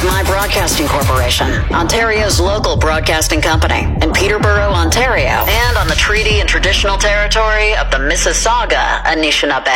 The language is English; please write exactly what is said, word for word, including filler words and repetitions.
of My Broadcasting Corporation, Ontario's local broadcasting company, in Peterborough, Ontario, and on the treaty and traditional territory of the Mississauga Anishinaabe.